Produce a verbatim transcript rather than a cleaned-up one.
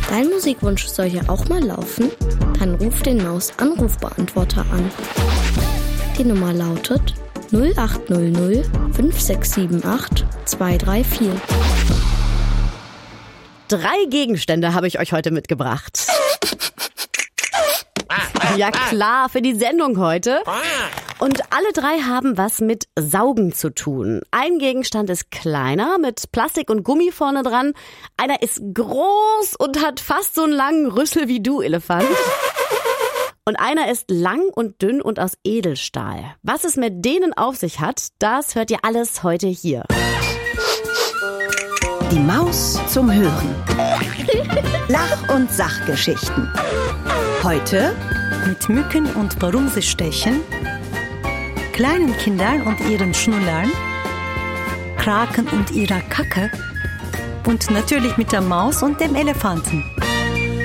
Dein Musikwunsch soll hier auch mal laufen? Dann ruf den Maus-Anrufbeantworter an. Die Nummer lautet null acht null null fünf sechs sieben acht zwei drei vier. Drei Gegenstände habe ich euch heute mitgebracht. Ja klar, für die Sendung heute. Und alle drei haben was mit Saugen zu tun. Ein Gegenstand ist kleiner, mit Plastik und Gummi vorne dran. Einer ist groß und hat fast so einen langen Rüssel wie du, Elefant. Und einer ist lang und dünn und aus Edelstahl. Was es mit denen auf sich hat, das hört ihr alles heute hier. Die Maus zum Hören. Lach- und Sachgeschichten. Heute mit Mücken und warum sie stechen, kleinen Kindern und ihren Schnullern, Kraken und ihrer Kacke und natürlich mit der Maus und dem Elefanten.